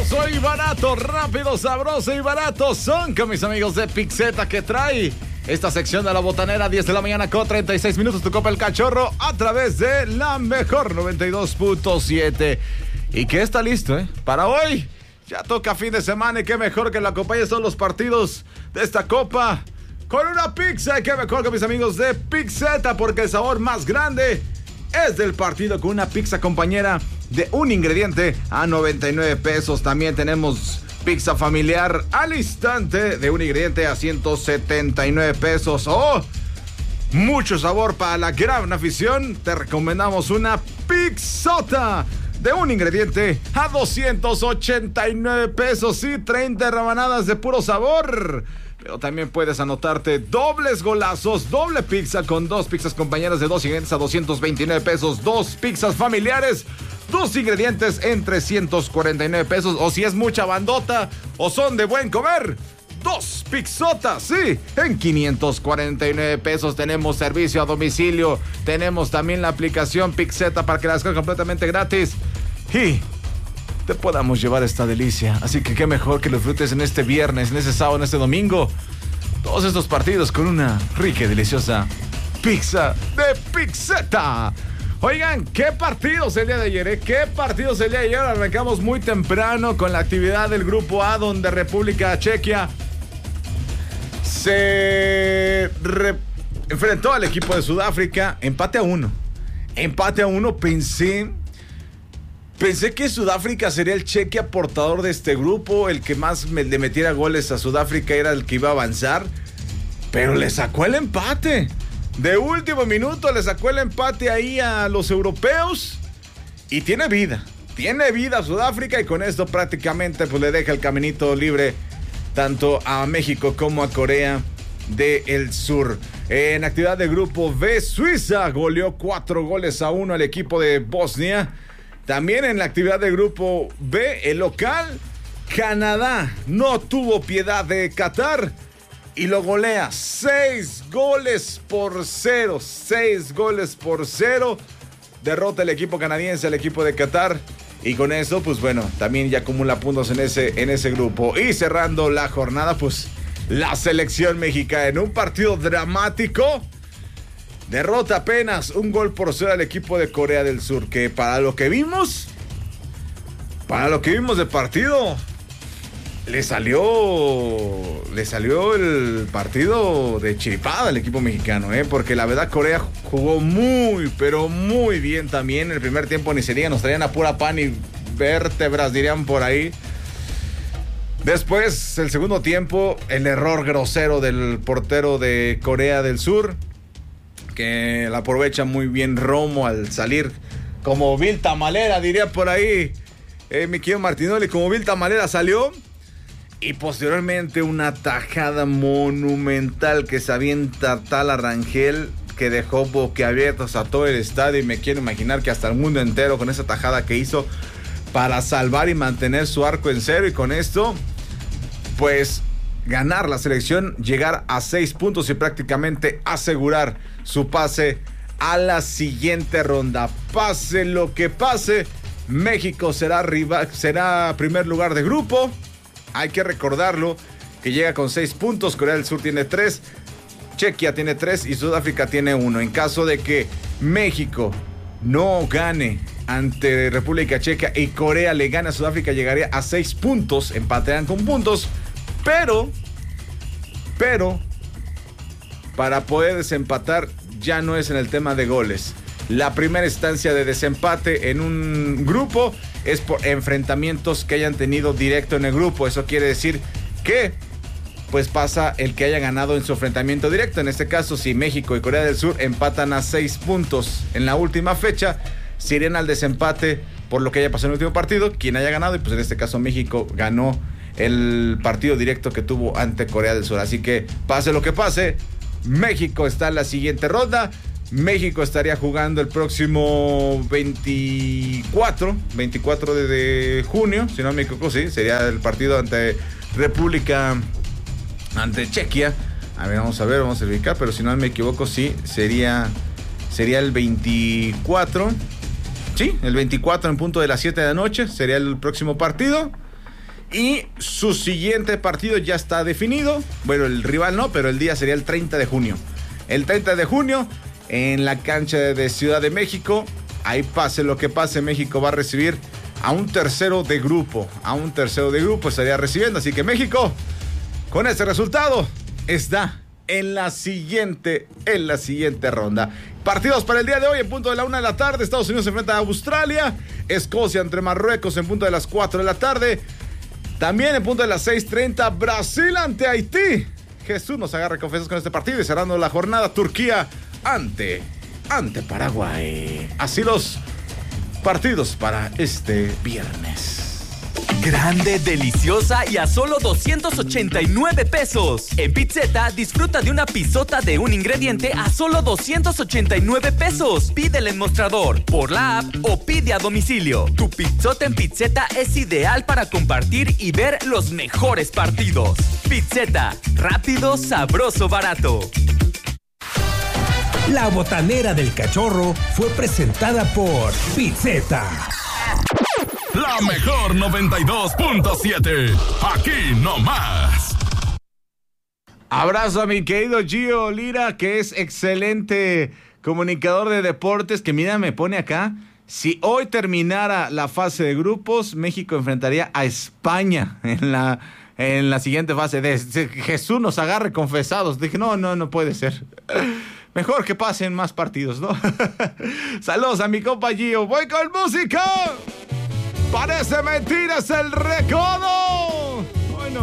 sabroso y barato, rápido, sabroso y barato. Son con mis amigos de Pixeta que trae esta sección de la botanera, 10 de la mañana con 36 minutos. Tu copa El Cachorro a través de la mejor 92.7. Y que está listo, para hoy. Ya toca fin de semana y qué mejor que lo acompañe son los partidos de esta copa con una pizza. Y qué mejor que mis amigos de Pixeta, porque el sabor más grande es del partido con una pizza compañera de un ingrediente a 99 pesos. También tenemos pizza familiar al instante de un ingrediente a 179 pesos. ¡Oh! Mucho sabor para la gran afición. Te recomendamos una pizzota de un ingrediente a 289 pesos. Sí, 30 rebanadas de puro sabor. Pero también puedes anotarte dobles golazos, doble pizza con dos pizzas compañeras de dos ingredientes a 229 pesos, dos pizzas familiares, dos ingredientes en 349 pesos, o si es mucha bandota o son de buen comer, dos pizzotas, sí, en 549 pesos. Tenemos servicio a domicilio, tenemos también la aplicación Pixeta para que la descargues completamente gratis y te podamos llevar esta delicia. Así que qué mejor que lo disfrutes en este viernes, en este sábado, en este domingo. Todos estos partidos con una rica y deliciosa pizza de Pixeta. Oigan, qué partidos el día de ayer, ¿Qué partidos el día de ayer? Arrancamos muy temprano con la actividad del Grupo A, donde República Chequia se enfrentó al equipo de Sudáfrica. Empate a uno. Pensé que Sudáfrica sería el Chequia portador de este grupo, el que más le metiera goles a Sudáfrica era el que iba a avanzar, pero le sacó el empate. De último minuto le sacó el empate ahí a los europeos y tiene vida Sudáfrica, y con esto prácticamente pues le deja el caminito libre tanto a México como a Corea del Sur. En actividad de grupo B, Suiza goleó 4-1 al equipo de Bosnia. También en la actividad de grupo B, el local, Canadá, no tuvo piedad de Qatar y lo golea 6-0. 6-0. Derrota el equipo canadiense al equipo de Qatar. Y con eso, pues bueno, también ya acumula puntos en ese grupo. Y cerrando la jornada, pues la selección mexicana en un partido dramático. Derrota apenas 1-0 al equipo de Corea del Sur, que para lo que vimos del partido, le salió el partido de chiripada al equipo mexicano, porque la verdad Corea jugó muy, pero muy bien también. En el primer tiempo ni se diga, nos traían a pura pan y vértebras, dirían por ahí. Después, el segundo tiempo, el error grosero del portero de Corea del Sur, que la aprovecha muy bien Romo al salir como vil tamalera, diría por ahí mi querido Martinoli, como vil tamalera salió. Y posteriormente una tajada monumental que se avienta Tala Rangel, que dejó boquiabiertos a todo el estadio, y me quiero imaginar que hasta el mundo entero con esa tajada que hizo para salvar y mantener su arco en cero, y con esto pues ganar la selección, llegar a 6 puntos y prácticamente asegurar su pase a la siguiente ronda. Pase lo que pase, México será primer lugar de grupo. Hay que recordarlo, que llega con 6 puntos, Corea del Sur tiene 3, Chequia tiene 3 y Sudáfrica tiene 1. En caso de que México no gane ante República Checa y Corea le gane a Sudáfrica, llegaría a 6 puntos, empatean con puntos, pero para poder desempatar ya no es en el tema de goles. La primera instancia de desempate en un grupo es por enfrentamientos que hayan tenido directo en el grupo. Eso quiere decir que pues pasa el que haya ganado en su enfrentamiento directo. En este caso, si México y Corea del Sur empatan a 6 puntos en la última fecha, se irían al desempate por lo que haya pasado en el último partido, quien haya ganado, y pues en este caso México ganó el partido directo que tuvo ante Corea del Sur. Así que pase lo que pase, México está en la siguiente ronda. México estaría jugando el próximo 24 de junio, si no me equivoco, sí, sería el partido ante Chequia. A ver, vamos a verificar, pero si no me equivoco, sí, sería el 24. Sí, el 24 en punto de las 7 de la noche sería el próximo partido. Y su siguiente partido ya está definido. Bueno, el rival no, pero el día sería el 30 de junio. El 30 de junio en la cancha de Ciudad de México. Ahí pase lo que pase, México va a recibir a un tercero de grupo. A un tercero de grupo estaría recibiendo. Así que México, con este resultado, está en la siguiente ronda. Partidos para el día de hoy en punto de la 1 de la tarde. Estados Unidos se enfrenta a Australia. Escocia entre Marruecos en punto de las 4 de la tarde. También en punto de las 6:30, Brasil ante Haití. Jesús nos agarra confesos con este partido y cerrando la jornada, Turquía ante Paraguay. Así los partidos para este viernes. Grande, deliciosa y a solo 289 pesos. En Pizzetta disfruta de una pizzota de un ingrediente a solo 289 pesos. Pídele en mostrador, por la app o pide a domicilio. Tu pizzota en Pizzetta es ideal para compartir y ver los mejores partidos. Pizzetta, rápido, sabroso, barato. La Botanera del Cachorro fue presentada por Pizzetta. La mejor 92.7. Aquí nomás. Abrazo a mi querido Gio Lira, que es excelente comunicador de deportes, que mira, me pone acá. Si hoy terminara la fase de grupos, México enfrentaría a España en la siguiente fase. Jesús nos agarre confesados. Dije, no puede ser. Mejor que pasen más partidos, ¿no? Saludos a mi compa Gio. Voy con música. Parece mentira, es el recodo.